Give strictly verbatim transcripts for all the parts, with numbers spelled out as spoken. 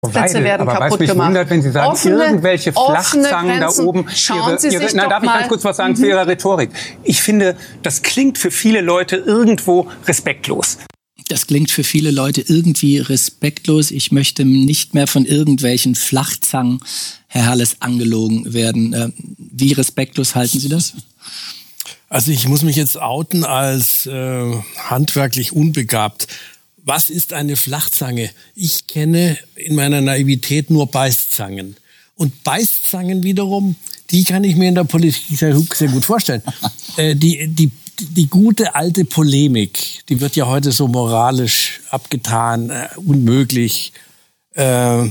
Plätze werden aber kaputt mich gemacht. Wundert, wenn Sie sagen, offene, irgendwelche Flachzangen da oben. Schauen Sie ihre, sich na, doch darf mal. ich ganz kurz was sagen mhm. zu Ihrer Rhetorik? Ich finde, das klingt für viele Leute irgendwo respektlos. Das klingt für viele Leute irgendwie respektlos. Ich möchte nicht mehr von irgendwelchen Flachzangen, Herr Herles, angelogen werden. Wie respektlos halten Sie das? Also ich muss mich jetzt outen als äh, handwerklich unbegabt. Was ist eine Flachzange? Ich kenne in meiner Naivität nur Beißzangen. Und Beißzangen wiederum, die kann ich mir in der Politik sehr, sehr gut vorstellen. äh, die, die, die gute alte Polemik, die wird ja heute so moralisch abgetan, äh, unmöglich. Äh,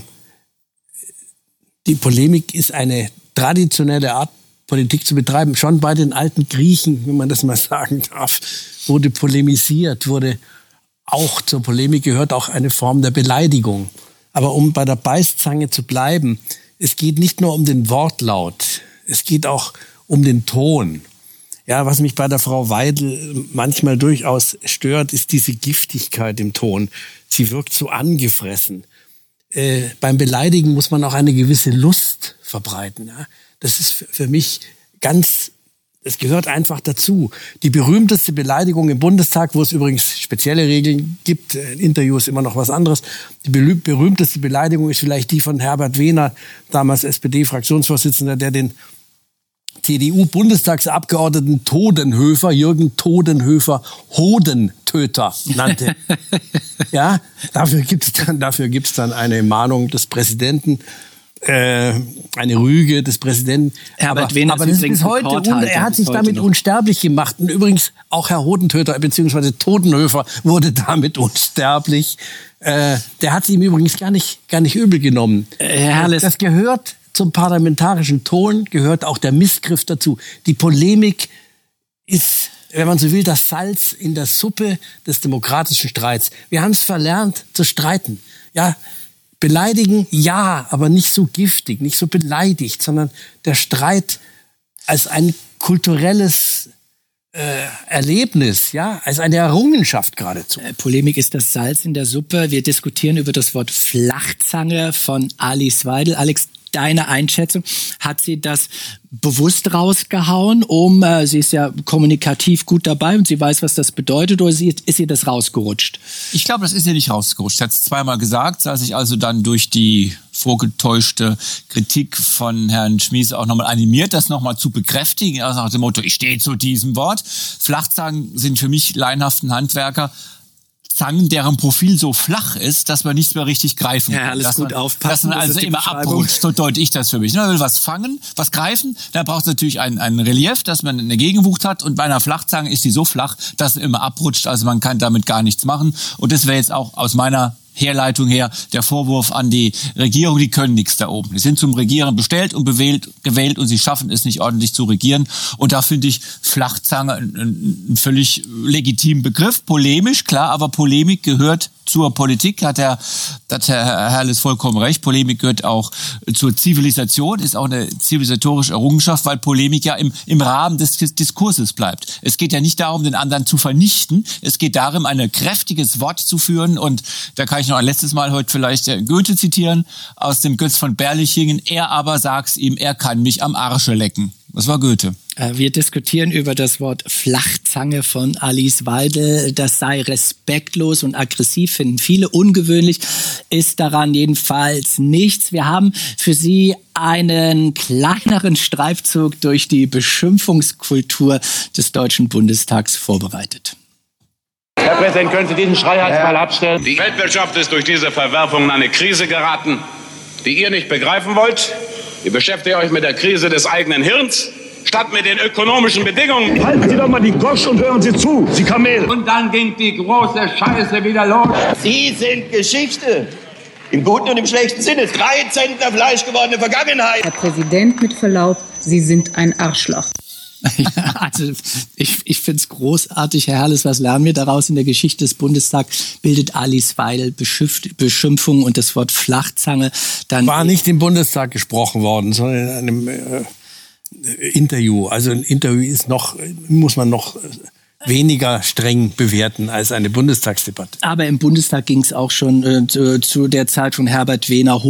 die Polemik ist eine traditionelle Art, Politik zu betreiben. Schon bei den alten Griechen, wenn man das mal sagen darf, wurde polemisiert, wurde auch zur Polemik gehört auch eine Form der Beleidigung. Aber um bei der Beißzange zu bleiben, es geht nicht nur um den Wortlaut, es geht auch um den Ton. Ja, was mich bei der Frau Weidel manchmal durchaus stört, ist diese Giftigkeit im Ton. Sie wirkt so angefressen. Äh, beim Beleidigen muss man auch eine gewisse Lust verbreiten. Ja? Das ist für mich ganz... Es gehört einfach dazu. Die berühmteste Beleidigung im Bundestag, wo es übrigens spezielle Regeln gibt, ein Interview ist immer noch was anderes, die berühmteste Beleidigung ist vielleicht die von Herbert Wehner, damals S P D-Fraktionsvorsitzender, der den C D U-Bundestagsabgeordneten Todenhöfer, Jürgen Todenhöfer, Hodentöter nannte. Ja, dafür gibt's dann, dafür gibt's dann eine Mahnung des Präsidenten. Äh, eine Rüge des Präsidenten. Herbert aber Wehner aber das ist bis heute un- er hat sich damit noch. unsterblich gemacht. Und übrigens auch Herr Hodentöter bzw. Todenhöfer wurde damit unsterblich. Äh, der hat es ihm übrigens gar nicht, gar nicht übel genommen. Äh, Herr Herles. Das gehört zum parlamentarischen Ton, gehört auch der Missgriff dazu. Die Polemik ist, wenn man so will, das Salz in der Suppe des demokratischen Streits. Wir haben es verlernt zu streiten. Ja, beleidigen, ja, aber nicht so giftig, nicht so beleidigt, sondern der Streit als ein kulturelles äh, Erlebnis, ja, als eine Errungenschaft geradezu. Äh, Polemik ist das Salz in der Suppe. Wir diskutieren über das Wort Flachzange von Alice Weidel. Alex, deine Einschätzung, hat sie das bewusst rausgehauen, um, äh, sie ist ja kommunikativ gut dabei und sie weiß, was das bedeutet, oder sie, ist ihr das rausgerutscht? Ich glaube, das ist ihr nicht rausgerutscht. Sie hat es zweimal gesagt, sah sich also dann durch die vorgetäuschte Kritik von Herrn Schmies auch nochmal animiert, das nochmal zu bekräftigen, also nach dem Motto, ich stehe zu diesem Wort. Flachzangen sind für mich laienhaften Handwerker Zangen, deren Profil so flach ist, dass man nichts mehr richtig greifen kann. Ja, alles dass gut man, aufpassen. Dass man also immer abrutscht, so deute ich das für mich. Wenn man will was fangen, was greifen, dann braucht es natürlich ein, ein Relief, dass man eine Gegenwucht hat. Und bei einer Flachzange ist die so flach, dass sie immer abrutscht. Also man kann damit gar nichts machen. Und das wäre jetzt auch aus meiner Herleitung her der Vorwurf an die Regierung, die können nichts da oben. Die sind zum Regieren bestellt und bewählt, gewählt und sie schaffen es nicht ordentlich zu regieren. Und da finde ich Flachzange einen völlig legitimen Begriff, polemisch, klar, aber Polemik gehört zur Politik, hat Herr, hat Herr Herles vollkommen recht. Polemik gehört auch zur Zivilisation, ist auch eine zivilisatorische Errungenschaft, weil Polemik ja im, im Rahmen des Diskurses bleibt. Es geht ja nicht darum, den anderen zu vernichten. Es geht darum, ein kräftiges Wort zu führen. Und da kann ich noch ein letztes Mal heute vielleicht Goethe zitieren aus dem Götz von Berlichingen. Er aber sagt's ihm, er kann mich am Arsche lecken. Das war Goethe. Wir diskutieren über das Wort Flachzange von Alice Weidel. Das sei respektlos und aggressiv, finden viele. Ungewöhnlich ist daran jedenfalls nichts. Wir haben für Sie einen kleineren Streifzug durch die Beschimpfungskultur des Deutschen Bundestags vorbereitet. Herr Präsident, können Sie diesen Schrei jetzt mal abstellen? Die Weltwirtschaft ist durch diese Verwerfungen in eine Krise geraten, die ihr nicht begreifen wollt. Ihr beschäftigt euch mit der Krise des eigenen Hirns, statt mit den ökonomischen Bedingungen. Halten Sie doch mal die Gosch und hören Sie zu, Sie Kamel. Und dann ging die große Scheiße wieder los. Sie sind Geschichte. Im guten und im schlechten Sinne. Drei Zentner Fleisch gewordene Vergangenheit. Herr Präsident, mit Verlaub, Sie sind ein Arschloch. Ja, also ich, ich finde es großartig, Herr Herles, was lernen wir daraus? In der Geschichte des Bundestags bildet Alice Weidel Beschimpfung und das Wort Flachzange. Dann war nicht im Bundestag gesprochen worden, sondern in einem äh, Interview. Also ein Interview ist noch, muss man noch weniger streng bewerten als eine Bundestagsdebatte. Aber im Bundestag ging es auch schon äh, zu, zu der Zeit von Herbert Wehner hoch.